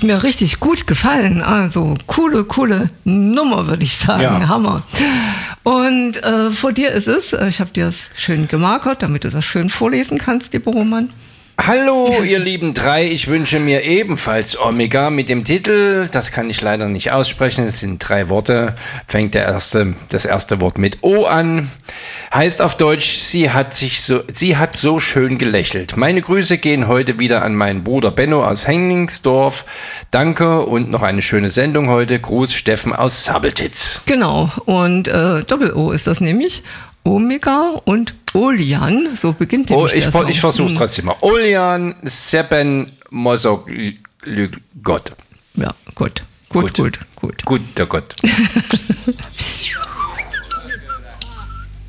mir richtig gut gefallen. Also coole Nummer, würde ich sagen. Ja. Hammer. Und vor dir ist es, ich habe dir das schön gemarkert, damit du das schön vorlesen kannst, lieber Roman. Hallo, ihr lieben drei, ich wünsche mir ebenfalls Omega mit dem Titel, das kann ich leider nicht aussprechen, es sind 3 Worte, fängt das erste Wort mit O an, heißt auf Deutsch, sie hat so schön gelächelt. Meine Grüße gehen heute wieder an meinen Bruder Benno aus Henningsdorf, danke und noch eine schöne Sendung heute, Gruß Steffen aus Sabbeltitz. Genau, und Doppel-O ist das nämlich. Omega und Olian, so beginnt nämlich das. Ich versuche es trotzdem mal. Olian Seppen Mosoglygott. Ja, gut. Guter Gott.